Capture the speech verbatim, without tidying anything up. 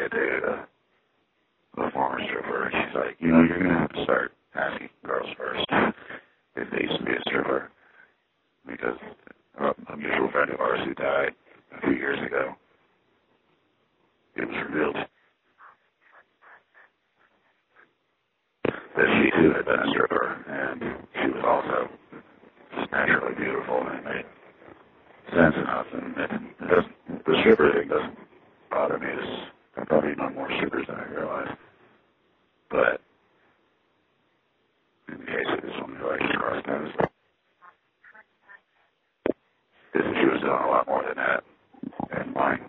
dated a, a former stripper, and she's like, you know, you're going to have to start asking girls first if they used to be a stripper, because a, a mutual friend of ours who died a few years ago, it was revealed that she too had been a stripper, and she was also just naturally beautiful, and it made sense enough, and it, it doesn't, the stripper thing doesn't bother me. It's, I probably know more strippers than I realize, but in the case of this woman who I just crossed noticed, is that she was doing a lot more than that, and lying